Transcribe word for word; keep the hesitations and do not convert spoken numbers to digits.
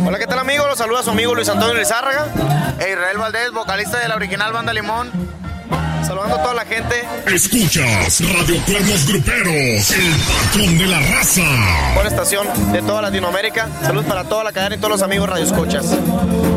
Hola, ¿qué tal, amigos? Los saluda su amigo Luis Antonio Lizárraga e Israel Valdés, vocalista de la original Banda Limón. Saludando a toda la gente. Escuchas Radio Cuernos Gruperos, el patrón de la raza. Buena estación de toda Latinoamérica. Saludos para toda la cadena y todos los amigos radioescuchas.